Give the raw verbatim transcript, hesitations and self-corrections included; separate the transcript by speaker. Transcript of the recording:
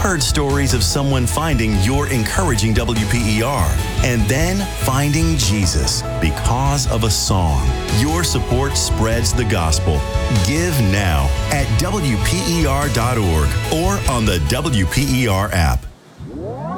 Speaker 1: heard stories of someone finding your encouraging W P E R and then finding Jesus because of a song. Your support spreads the gospel. Give now at W P E R dot org or on the W P E R app.